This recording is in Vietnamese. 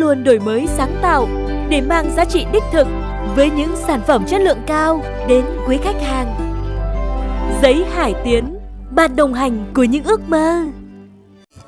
luôn đổi mới sáng tạo để mang giá trị đích thực với những sản phẩm chất lượng cao đến quý khách hàng. Giấy Hải Tiến, bạn đồng hành của những ước mơ.